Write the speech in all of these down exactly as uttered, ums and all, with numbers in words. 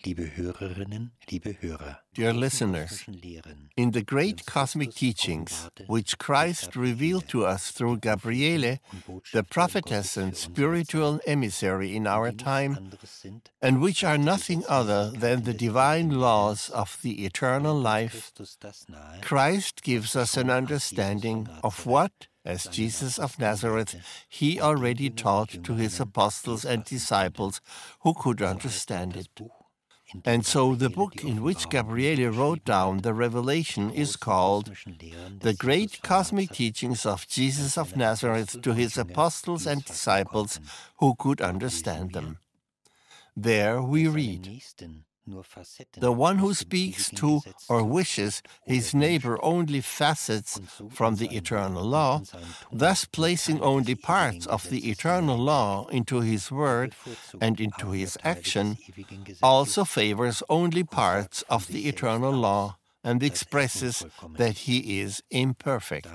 Dear listeners, in the great cosmic teachings, which Christ revealed to us through Gabriele, the prophetess and spiritual emissary in our time, and which are nothing other than the divine laws of the eternal life, Christ gives us an understanding of what, as Jesus of Nazareth, he already taught to his apostles and disciples who could understand it. And so the book in which Gabriele wrote down the revelation is called The Great Cosmic Teachings of Jesus of Nazareth to His Apostles and Disciples Who Could Understand Them. There we read, the one who speaks to or wishes his neighbor only facets from the eternal law, thus placing only parts of the eternal law into his word and into his action, also favors only parts of the eternal law and expresses that he is imperfect.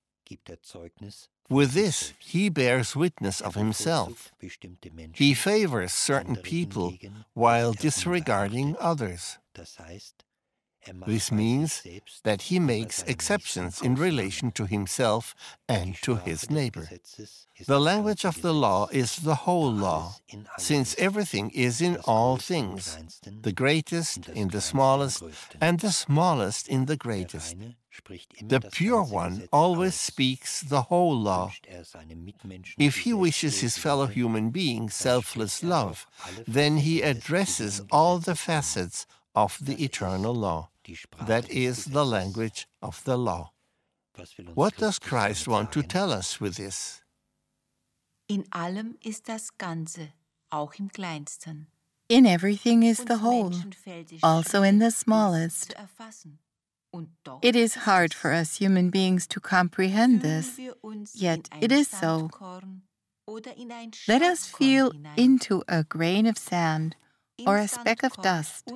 With this, he bears witness of himself. He favors certain people while disregarding others. This means that he makes exceptions in relation to himself and to his neighbor. The language of the law is the whole law, since everything is in all things, the greatest in the smallest, and the smallest in the greatest. The Pure One always speaks the whole law. If he wishes his fellow human being selfless love, then he addresses all the facets of the eternal law. That is the language of the law. What does Christ want to tell us with this? In allem ist das Ganze, auch im Kleinsten. In everything is the whole, also in the smallest. It is hard for us human beings to comprehend this, yet it is so. Let us feel into a grain of sand or a speck of dust.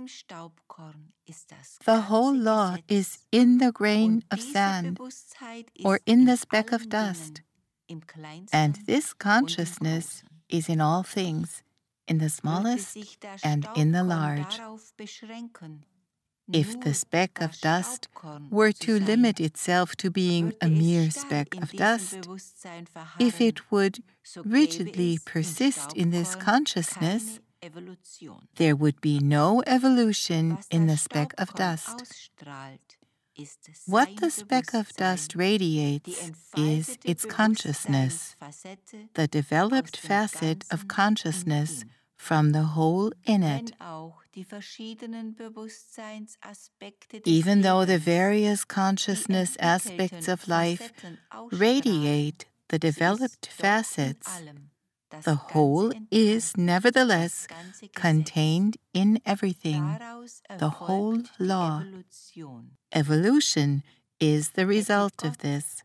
The whole law is in the grain of sand or in the speck of dust, and this consciousness is in all things, in the smallest and in the large. If the speck of dust were to limit itself to being a mere speck of dust, if it would rigidly persist in this consciousness, there would be no evolution in the speck of dust. What the speck of dust radiates is its consciousness, the developed facet of consciousness from the whole in it. Even though the various consciousness aspects of life radiate the developed facets, the whole is nevertheless contained in everything, the whole law. Evolution is the result of this.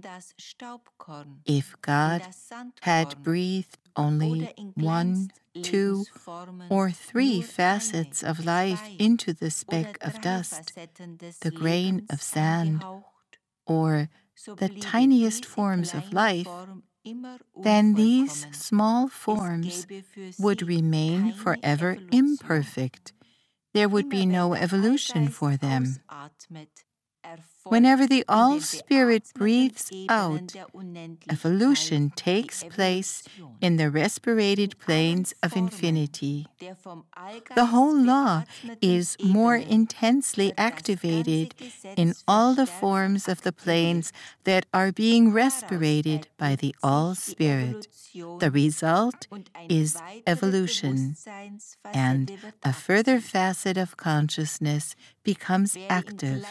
If God had breathed only one, two, or three facets of life into the speck of dust, the grain of sand, or the tiniest forms of life, then these small forms would remain forever imperfect. There would be no evolution for them. Whenever the All-Spirit breathes out, evolution takes place in the respirated planes of infinity. The whole law is more intensely activated in all the forms of the planes that are being respirated by the All-Spirit. The result is evolution, and a further facet of consciousness becomes active.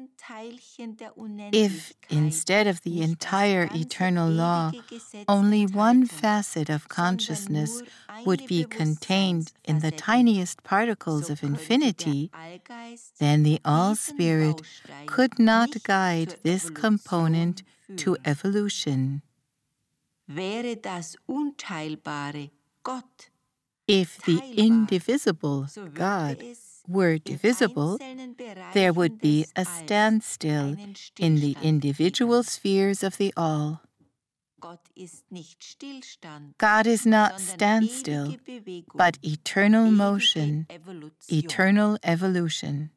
If, instead of the entire eternal law, only one facet of consciousness would be contained in the tiniest particles of infinity, then the All-Spirit could not guide this component to evolution. If the indivisible God were divisible, there would be a standstill in the individual spheres of the all. God is not standstill, but eternal motion, eternal evolution.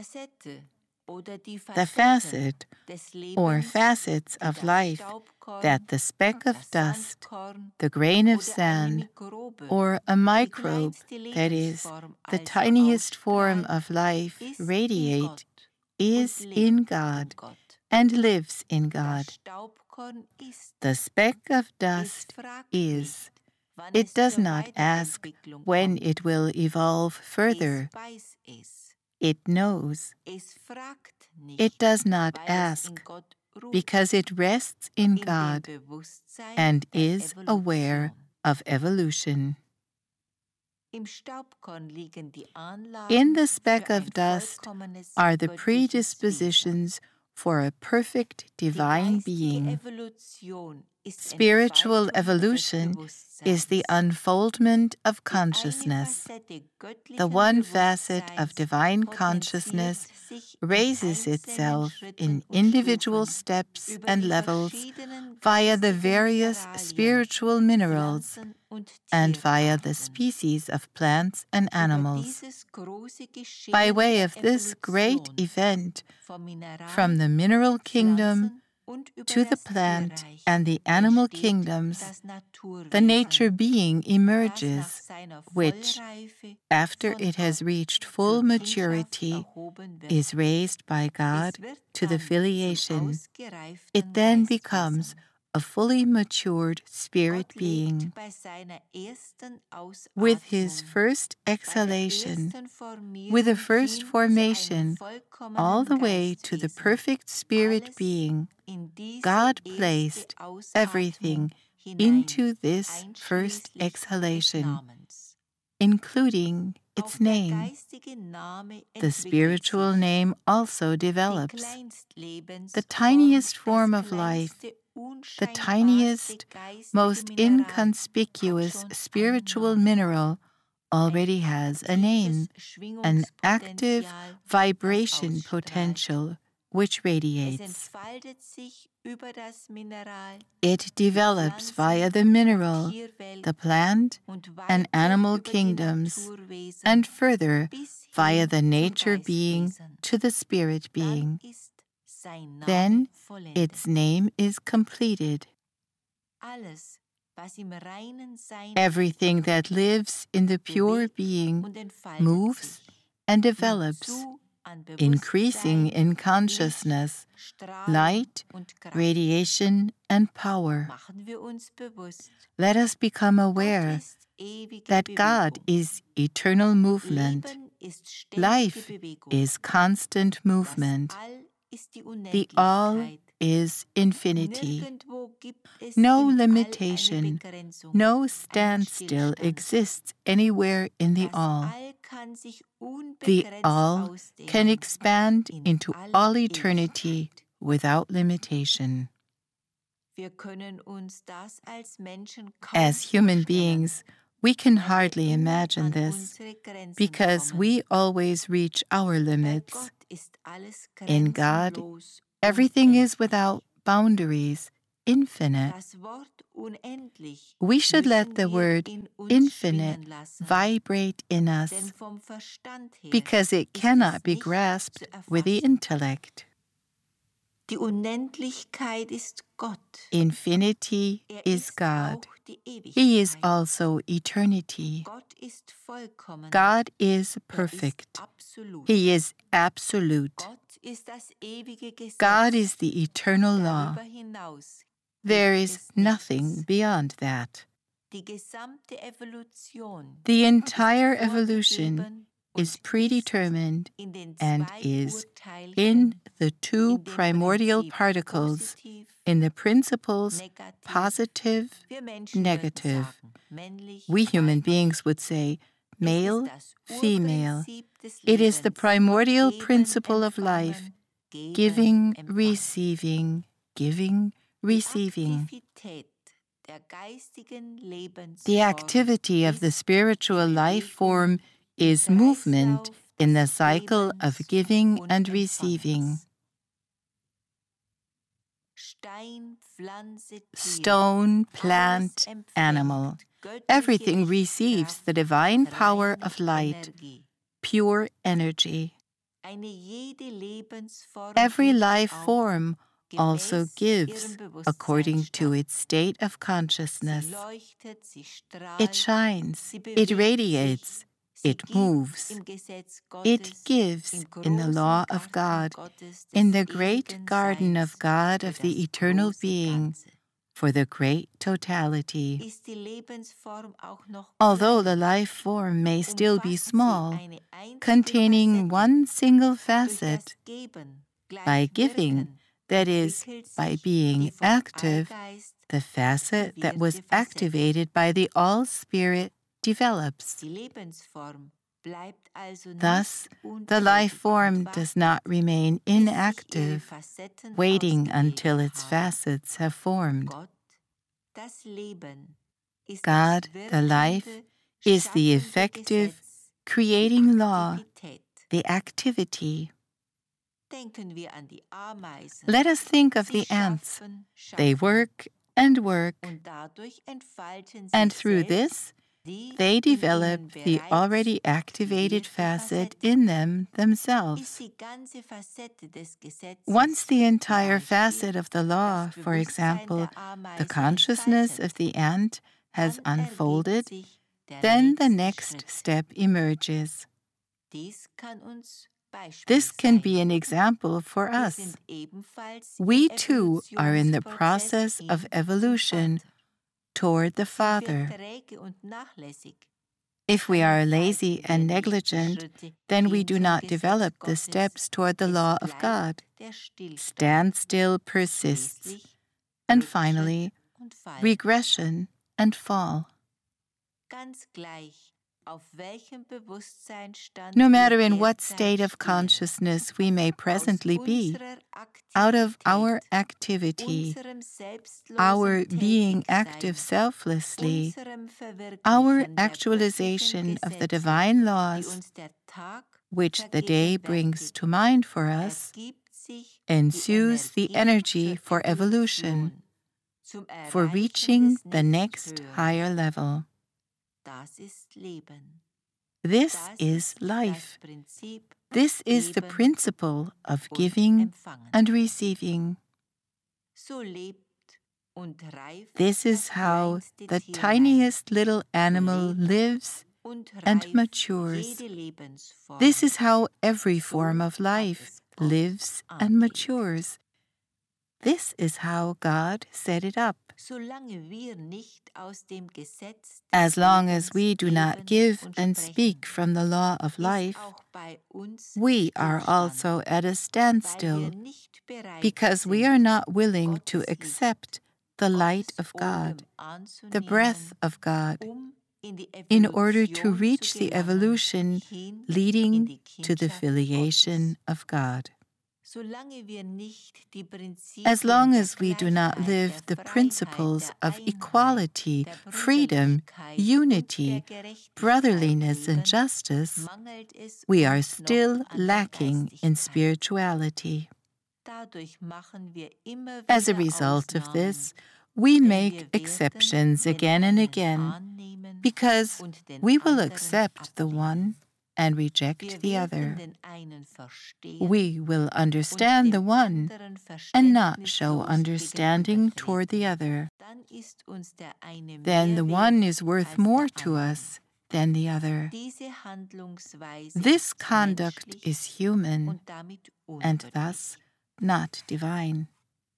The facet or facets of life that the speck of dust, the grain of sand, or a microbe, that is, the tiniest form of life, radiate, is in God and lives in God. The speck of dust is. It does not ask when it will evolve further. It knows. It does not ask because it rests in God and is aware of evolution. In the speck of dust are the predispositions for a perfect divine being. Spiritual evolution is the unfoldment of consciousness. The one facet of divine consciousness raises itself in individual steps and levels via the various spiritual minerals and via the species of plants and animals. By way of this great event, from the mineral kingdom to the plant and the animal kingdoms, the nature being emerges, which, after it has reached full maturity, is raised by God to the filiation. It then becomes a fully matured spirit being. With his first exhalation, with the first formation, all the way to the perfect spirit being, God placed everything into this first exhalation, including its name. The spiritual name also develops. The tiniest form of life, the tiniest, most inconspicuous spiritual mineral already has a name, an active vibration potential which radiates. It develops via the mineral, the plant and animal kingdoms, and further via the nature being to the spirit being. Then its name is completed. Everything that lives in the pure being moves and develops, increasing in consciousness, light, radiation, and power. Let us become aware that God is eternal movement. Life is constant movement. The all is infinity. No limitation, no standstill exists anywhere in the all. The all can expand into all eternity without limitation. As human beings, we can hardly imagine this because we always reach our limits. In God, everything is without boundaries, infinite. We should let the word infinite vibrate in us because it cannot be grasped with the intellect. Infinity is God. He is also eternity. God is perfect. He is absolute. God is the eternal law. There is nothing beyond that. The entire evolution is predetermined and is in the two primordial particles in the principles positive, negative. We human beings would say male, female. It is the primordial principle of life, giving, receiving, giving, receiving. The activity of the spiritual life form is movement in the cycle of giving and receiving. Stone, plant, animal. Everything receives the divine power of light, pure energy. Every life form also gives according to its state of consciousness. It shines, it radiates, it moves. It gives in the law of God, in the great garden of God of the eternal being, for the great totality. Although the life form may still be small, containing one single facet, by giving, that is, by being active, the facet that was activated by the All-Spirit develops. Thus, the life form does not remain inactive, waiting until its facets have formed. God, the life, is the effective, creating law, the activity. Let us think of the ants. They work and work, and through this, they develop the already activated facet in them themselves. Once the entire facet of the law, for example, the consciousness of the ant, has unfolded, then the next step emerges. This can be an example for us. We too are in the process of evolution toward the Father. If we are lazy and negligent, then we do not develop the steps toward the law of God. Standstill persists, and finally, regression and fall. No matter in what state of consciousness we may presently be, out of our activity, our being active selflessly, our actualization of the divine laws, which the day brings to mind for us, ensues the energy for evolution, for reaching the next higher level. This is life. This is the principle of giving and receiving. This is how the tiniest little animal lives and matures. This is how every form of life lives and matures. This is how God set it up. As long as we do not give and speak from the law of life, we are also at a standstill, because we are not willing to accept the light of God, the breath of God, in order to reach the evolution leading to the filiation of God. As long as we do not live the principles of equality, freedom, unity, brotherliness, and justice, we are still lacking in spirituality. As a result of this, we make exceptions again and again, because we will accept the one and reject the other. We will understand the one and not show understanding toward the other. Then the one is worth more to us than the other. This conduct is human and thus not divine.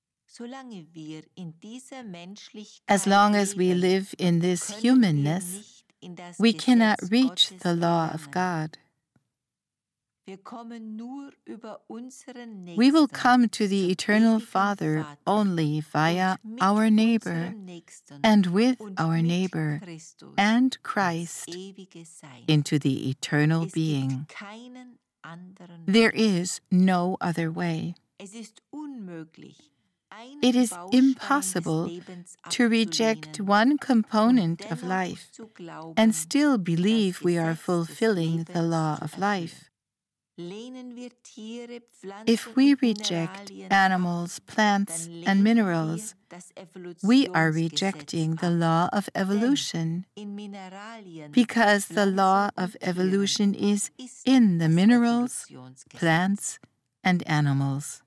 As long as we live in this humanness, we cannot reach the law of God. We will come to the Eternal Father only via our neighbor, and with our neighbor and Christ into the eternal being. There is no other way. It is impossible to reject one component of life and still believe we are fulfilling the law of life. If we reject animals, plants, and minerals, we are rejecting the law of evolution, because the law of evolution is in the minerals, plants, and animals.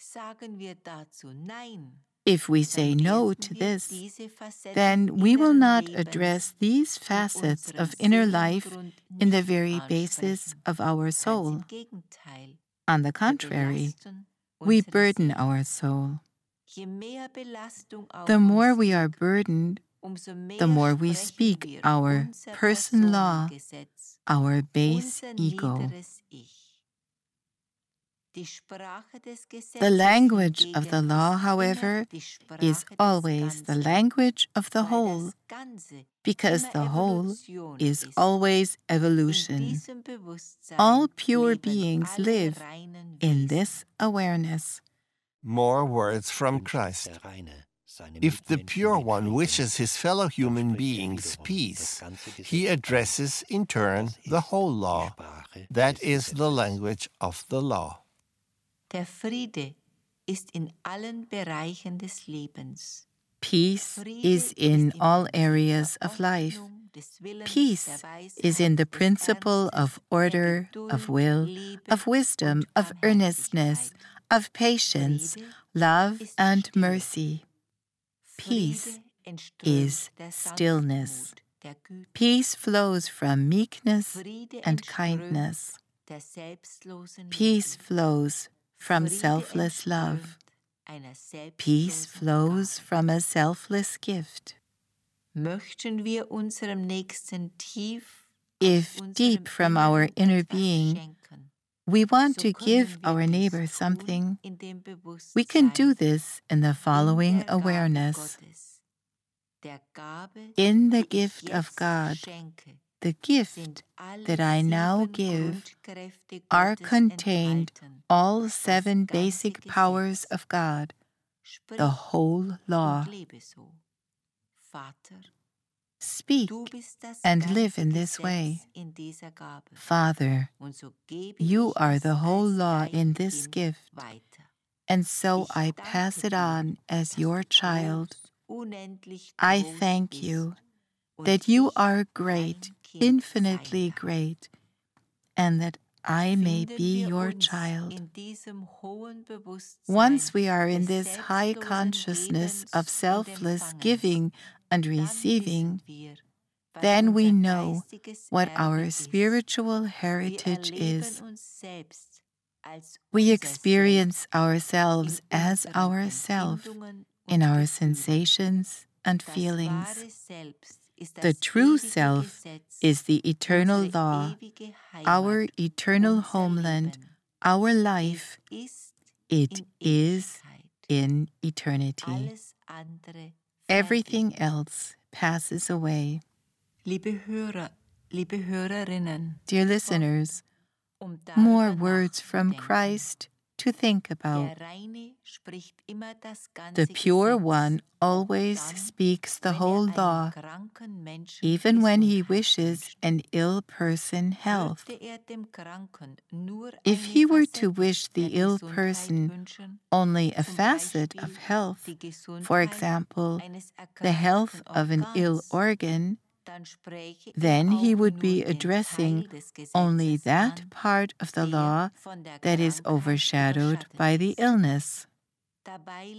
If we say no to this, then we will not address these facets of inner life in the very basis of our soul. On the contrary, we burden our soul. The more we are burdened, the more we speak our person law, our base ego. The language of the law, however, is always the language of the whole, because the whole is always evolution. All pure beings live in this awareness. More words from Christ. If the Pure One wishes his fellow human beings peace, he addresses in turn the whole law. That is the language of the law. Der Friede ist in allen Bereichen des Lebens. Peace is in all areas of life. Peace is in the principle of order, of will, of wisdom, of earnestness, of patience, love, and mercy. Peace is stillness. Peace flows from meekness and kindness. Peace flows from selfless love. Peace flows from a selfless gift. If deep from our inner being we want to give our neighbor something, we can do this in the following awareness. In the gift of God, the gift that I now give, are contained all seven basic powers of God, the whole law. Speak and live in this way. Father, you are the whole law in this gift, and so I pass it on as your child. I thank you that you are great, infinitely great, and that I may be your child. Once we are in this high consciousness of selfless giving and receiving, then we know what our spiritual heritage is. We experience ourselves as ourself in our sensations and feelings. The true self is the eternal law, our eternal homeland, our life. It is in eternity. Everything else passes away. Dear listeners, more words from Christ to think about. The Pure One always speaks the whole law, even when he wishes an ill person health. If he were to wish the ill person only a facet of health, for example, the health of an ill organ, then he would be addressing only that part of the law that is overshadowed by the illness.